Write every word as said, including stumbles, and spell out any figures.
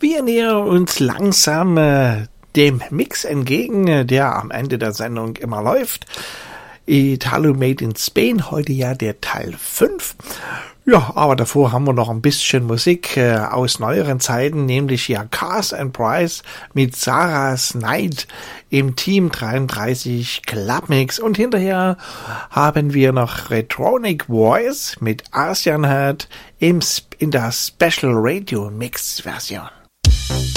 Wir nähern uns langsam äh, dem Mix entgegen, äh, der am Ende der Sendung immer läuft. Italo Made in Spain, heute ja der Teil fünf. Ja, aber davor haben wir noch ein bisschen Musik äh, aus neueren Zeiten, nämlich ja Cars and Price mit Sarah's Night im Team dreiunddreißig Clubmix. Und hinterher haben wir noch Retronic Voice mit Asian Head im, in der Special Radio Mix Version.